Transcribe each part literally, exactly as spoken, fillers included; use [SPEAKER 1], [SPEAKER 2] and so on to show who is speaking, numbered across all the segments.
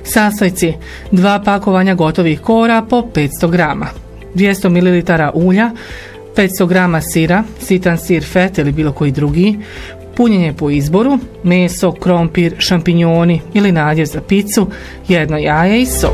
[SPEAKER 1] Sastojci: dva pakovanja gotovih kora po petsto grama, dvjesto mililitara ulja, petsto grama sira, sitan sir, fet ili bilo koji drugi, punjenje po izboru, meso, krompir, šampinjoni ili nadjev za picu, jedno jaje i sol.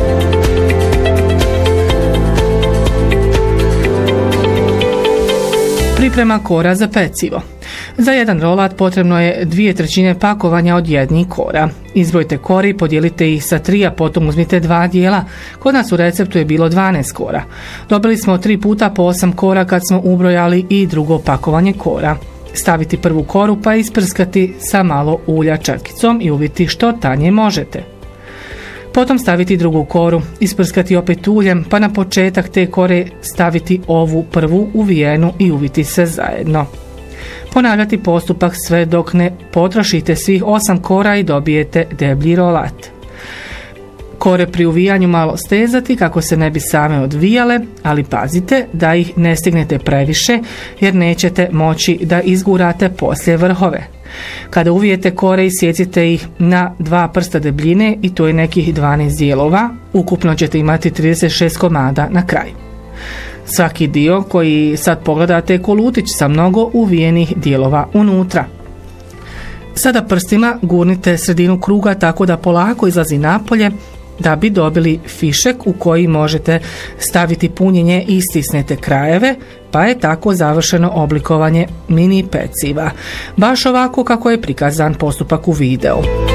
[SPEAKER 1] Priprema kora za pecivo. Za jedan rolat potrebno je dvije trećine pakovanja od jednih kora. Izbrojite kori, podijelite ih sa tri, a potom uzmite dva dijela. Kod nas u receptu je bilo dvanaest kora. Dobili smo tri puta po osam kora kad smo ubrojali i drugo pakovanje kora. Staviti prvu koru pa isprskati sa malo ulja čačkicom i uviti što tanje možete. Potom staviti drugu koru, isprskati opet uljem, pa na početak te kore staviti ovu prvu uvijenu i uviti se zajedno. Ponavljati postupak sve dok ne potrošite svih osam kora i dobijete deblji rolat. Kore pri uvijanju malo stezati kako se ne bi same odvijale, ali pazite da ih ne stignete previše jer nećete moći da izgurate poslije vrhove. Kada uvijete kore, isjecite ih na dva prsta debljine i to je nekih dvanaest dijelova. Ukupno ćete imati trideset šest komada na kraju. Svaki dio koji sad pogledate je kolutić sa mnogo uvijenih dijelova unutra. Sada prstima gurnite sredinu kruga tako da polako izlazi napolje da bi dobili fišek u koji možete staviti punjenje i stisnete krajeve, pa je tako završeno oblikovanje mini peciva. Baš ovako kako je prikazan postupak u videu.